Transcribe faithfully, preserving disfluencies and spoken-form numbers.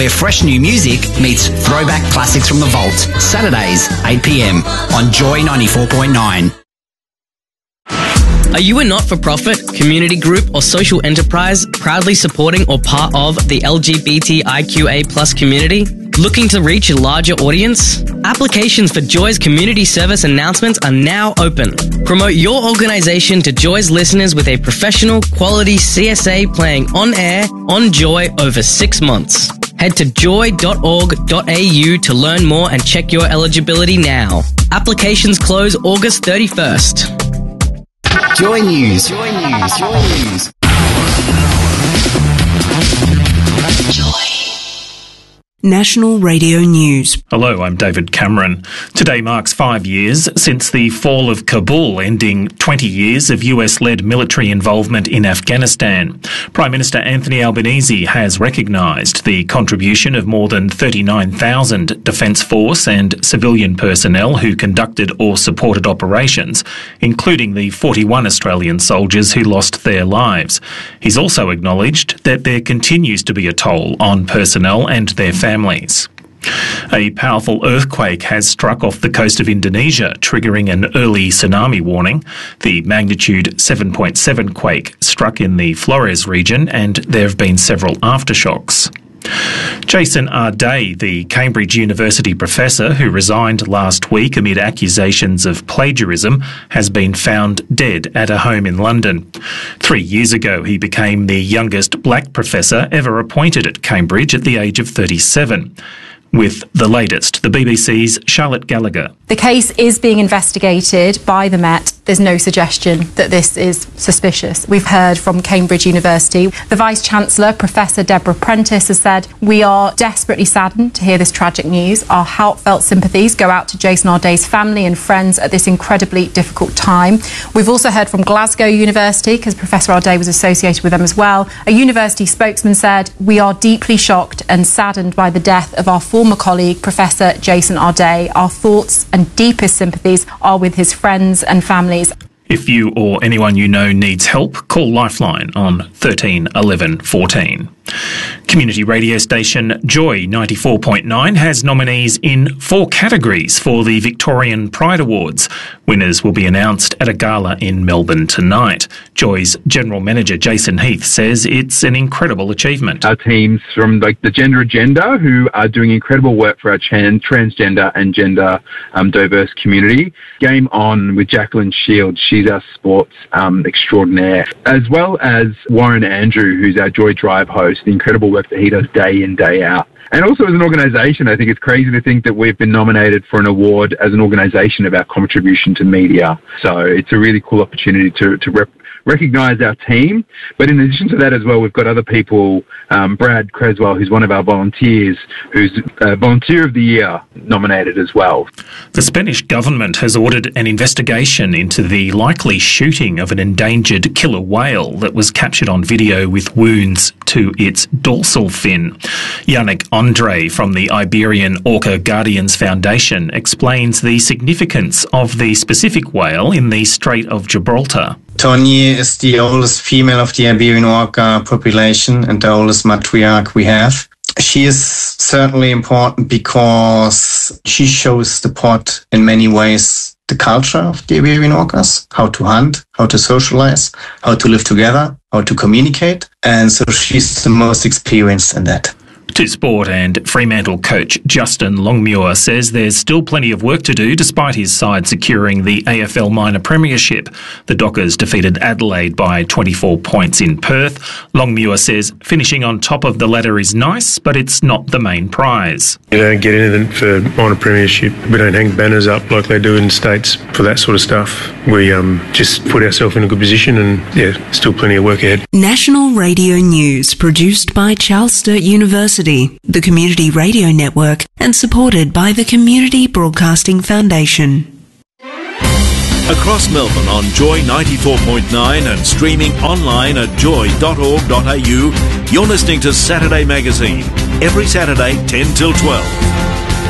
where fresh new music meets throwback classics from the vault. Saturdays, eight p m on Joy ninety-four point nine. Are you a not-for-profit, community group or social enterprise proudly supporting or part of the L G B T I Q A plus community? Looking to reach a larger audience? Applications for Joy's community service announcements are now open. Promote your organisation to Joy's listeners with a professional, quality C S A playing on air, on Joy over six months. Head to joy dot org dot a u to learn more and check your eligibility now. Applications close August thirty-first. Joy News. Joy News. Joy News. Joy. National Radio News. Hello, I'm David Cameron. Today marks five years since the fall of Kabul, ending twenty years of U S-led military involvement in Afghanistan. Prime Minister Anthony Albanese has recognised the contribution of more than thirty-nine thousand Defence Force and civilian personnel who conducted or supported operations, including the forty-one Australian soldiers who lost their lives. He's also acknowledged that there continues to be a toll on personnel and their families. Families. A powerful earthquake has struck off the coast of Indonesia, triggering an early tsunami warning. The magnitude seven point seven quake struck in the Flores region, and there have been several aftershocks. Jason Ardai, the Cambridge University professor who resigned last week amid accusations of plagiarism, has been found dead at a home in London. Three years ago, he became the youngest black professor ever appointed at Cambridge at the age of thirty-seven. With the latest, the B B C's Charlotte Gallagher. The case is being investigated by the Met. There's no suggestion that this is suspicious. We've heard from Cambridge University. The Vice-Chancellor, Professor Deborah Prentice, has said, "We are desperately saddened to hear this tragic news. Our heartfelt sympathies go out to Jason Ardai's family and friends at this incredibly difficult time." We've also heard from Glasgow University, because Professor Ardai was associated with them as well. A university spokesman said, "We are deeply shocked and saddened by the death of our former colleague, Professor Jason Ardai. Our thoughts and deepest sympathies are with his friends and families." If you or anyone you know needs help, call Lifeline on thirteen eleven fourteen. Community radio station Joy ninety-four point nine has nominees in four categories for the Victorian Pride Awards. Winners will be announced at a gala in Melbourne tonight. Joy's General Manager Jason Heath says it's an incredible achievement. Our teams from like the Gender Agenda, who are doing incredible work for our trans, transgender and gender um, diverse community. Game On with Jacqueline Shields, she's our sports um, extraordinaire, as well as Warren Andrew, who's our Joy Drive host, the incredible work that he does day in, day out. And also as an organisation, I think it's crazy to think that we've been nominated for an award as an organisation of our contribution to media. So it's a really cool opportunity to, to rep- recognise our team. But in addition to that as well, we've got other people, um, Brad Creswell, who's one of our volunteers, who's uh, Volunteer of the Year nominated as well. The Spanish government has ordered an investigation into the likely shooting of an endangered killer whale that was captured on video with wounds to its dorsal fin. Yannick Andre from the Iberian Orca Guardians Foundation explains the significance of the specific whale in the Strait of Gibraltar. Tony is the oldest female of the Iberian orca population and the oldest matriarch we have. She is certainly important because she shows the pod in many ways the culture of the Iberian orcas, how to hunt, how to socialize, how to live together, how to communicate. And so she's the most experienced in that. To sport, and Fremantle coach Justin Longmuir says there's still plenty of work to do despite his side securing the A F L minor premiership. The Dockers defeated Adelaide by twenty-four points in Perth. Longmuir says finishing on top of the ladder is nice, but it's not the main prize. You don't get anything for minor premiership. We don't hang banners up like they do in the States for that sort of stuff. We um, just put ourselves in a good position, and yeah, still plenty of work ahead. National Radio News, produced by Charles Sturt University, the Community Radio Network, and supported by the Community Broadcasting Foundation. Across Melbourne on Joy ninety-four point nine and streaming online at joy dot org dot a u, you're listening to Saturday Magazine, every Saturday ten till twelve.